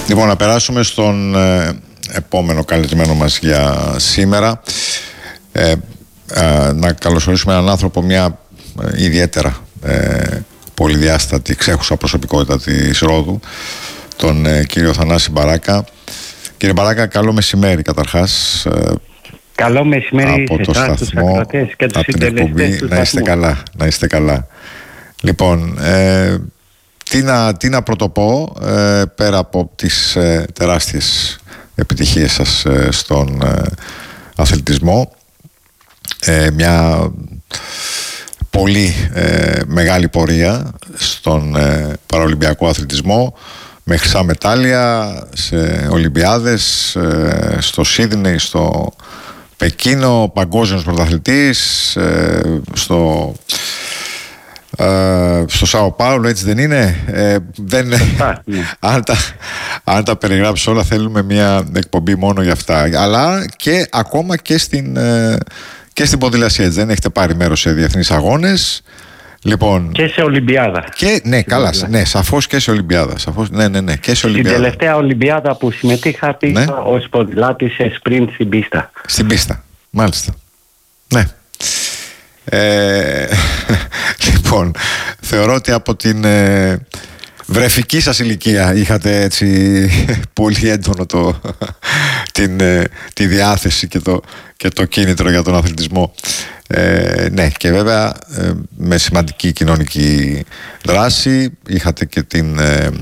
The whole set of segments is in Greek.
Λοιπόν, να περάσουμε στον επόμενο καλεσμένο μας για σήμερα. Να καλωσορίσουμε έναν άνθρωπο, μια ιδιαίτερα πολυδιάστατη, ξέχουσα προσωπικότητα της Ρόδου, τον κύριο Θανάση Μπαράκα. Κύριε Μπαράκα, καλό μεσημέρι καταρχάς. Καλό μεσημέρι από το σταθμό, και τους από την εκπομπή. Να είστε καλά, να είστε καλά. Λοιπόν, τι να πρωτοπώ πέρα από τις τεράστιες επιτυχίες σας στον αθλητισμό, μια πολύ μεγάλη πορεία στον παραολυμπιακό αθλητισμό με χρυσά μετάλλια σε Ολυμπιάδες, στο Σίδνεϊ, στο Πεκίνο, παγκόσμιος πρωταθλητής, στο Σάο Πάουλο, έτσι δεν είναι? Αν τα περιγράψεις όλα, θέλουμε μια εκπομπή μόνο για αυτά. Αλλά και ακόμα και στην ποδηλασία, έτσι δεν? Έχετε πάρει μέρος σε διεθνείς αγώνες. Λοιπόν, και σε Ολυμπιάδα. Ναι, καλά, ναι, σαφώς και σε Ολυμπιάδα. Σαφώς, ναι, και σε Ολυμπιάδα. Την τελευταία Ολυμπιάδα που συμμετείχα πήγα ως ποδηλάτης σε σπριντ στην πίστα. Στην πίστα, μάλιστα. Ναι. Λοιπόν, θεωρώ ότι από την βρεφική σας ηλικία είχατε έτσι πολύ έντονο τη διάθεση και το κίνητρο για τον αθλητισμό. Ναι, και βέβαια με σημαντική κοινωνική δράση είχατε και την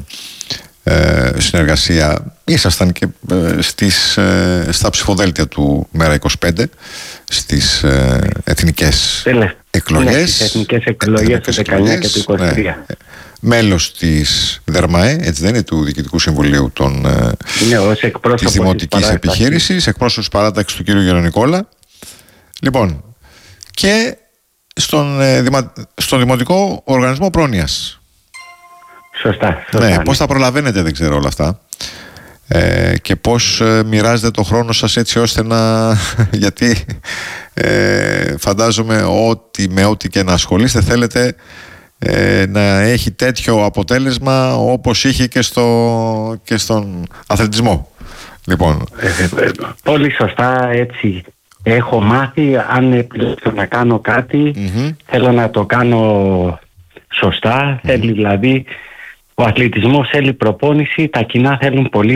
συνεργασία, ήσασταν και στα ψηφοδέλτια του Μέρα25 στις εθνικές εκλογές. Στις εθνικές εκλογές του 19 και του 23. Ναι. Μέλος της ΔΕΡΜΑΕ, έτσι δεν είναι, του Διοικητικού Συμβουλίου της Δημοτικής Επιχείρησης, εκπρόσωπος της παράταξης του κ. Γερονικόλα. Λοιπόν, και στον Δημοτικό Οργανισμό Πρόνοιας. Σωστά. Ναι, πώς τα προλαβαίνετε, δεν ξέρω όλα αυτά. Και πώς μοιράζετε το χρόνο σας έτσι ώστε να... γιατί φαντάζομαι ότι με ό,τι και να ασχολείστε θέλετε να έχει τέτοιο αποτέλεσμα όπως είχε και στον αθλητισμό. Λοιπόν. Πολύ σωστά, έτσι έχω μάθει. Αν επιλέξω να κάνω κάτι, θέλω να το κάνω σωστά. Θέλει δηλαδή, ο αθλητισμός θέλει προπόνηση, τα κοινά θέλουν πολύ